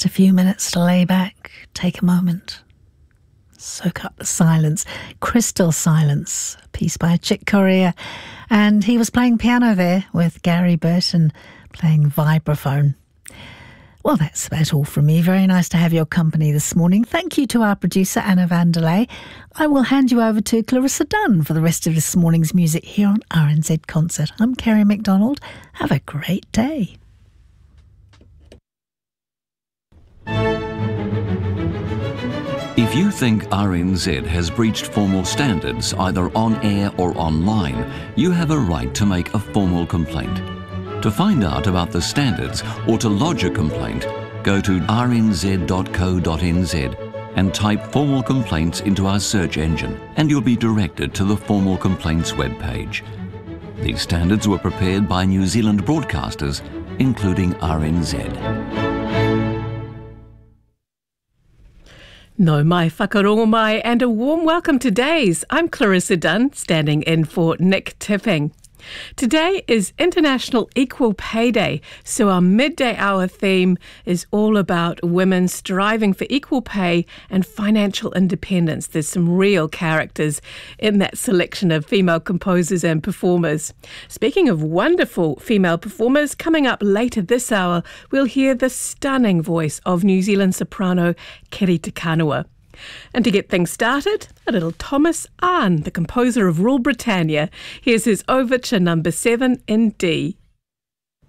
Just a few minutes to lay back, take a moment, soak up the silence, crystal silence, a piece by Chick Corea. And he was playing piano there with Gary Burton playing vibraphone. Well, that's about all from me. Very nice to have your company this morning. Thank you to our producer, Anna Vanderlei. I will hand you over to Clarissa Dunn for the rest of this morning's music here on RNZ Concert. I'm Kerry McDonald. Have a great day. If you think RNZ has breached formal standards, either on air or online, you have a right to make a formal complaint. To find out about the standards or to lodge a complaint, go to rnz.co.nz and type formal complaints into our search engine, and you'll be directed to the formal complaints webpage. These standards were prepared by New Zealand broadcasters, including RNZ. No mai whakarongo mai, and a warm welcome to Days. I'm Clarissa Dunn, standing in for Nick Tipping. Today is International Equal Pay Day, so our midday hour theme is all about women striving for equal pay and financial independence. There's some real characters in that selection of female composers and performers. Speaking of wonderful female performers, coming up later this hour, we'll hear the stunning voice of New Zealand soprano Kiri Te Kanawa. And to get things started, a little Thomas Arne, the composer of Rule Britannia. Here's his Overture number 7 in D.